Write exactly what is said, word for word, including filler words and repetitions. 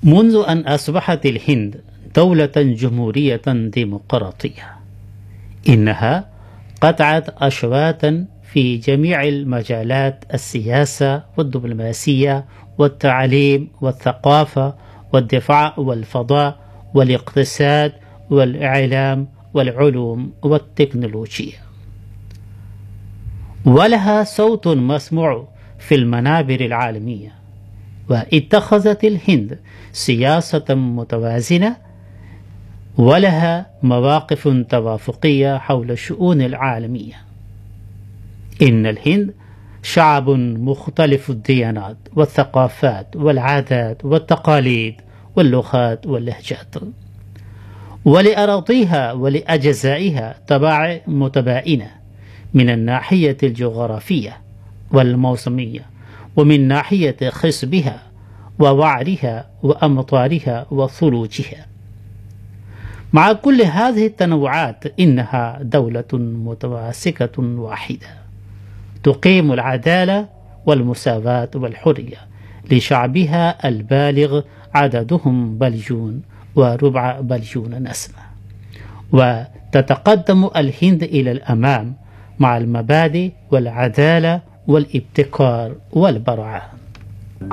منذ أن أصبحت الهند دولة جمهورية ديمقراطية، إنها قطعت أشواطا في جميع المجالات: السياسة والدبلوماسية والتعليم والثقافة والدفاع والفضاء والاقتصاد والإعلام والعلوم والتكنولوجيا، ولها صوت مسموع في المنابر العالمية. واتخذت الهند سياسة متوازنة ولها مواقف توافقية حول الشؤون العالمية. إن الهند شعب مختلف الديانات والثقافات والعادات والتقاليد واللغات واللهجات، ولأراضيها ولأجزائها طباع متباينة من الناحية الجغرافية والموسمية، ومن ناحية خصبها ووعرها وأمطارها وثلوجها. مع كل هذه التنوعات، إنها دولة متماسكة واحدة تقيم العدالة والمساواة والحرية لشعبها البالغ عددهم بليون وربع بليون نسمة. وتتقدم الهند إلى الأمام مع المبادئ والعدالة والابتكار والبراعة.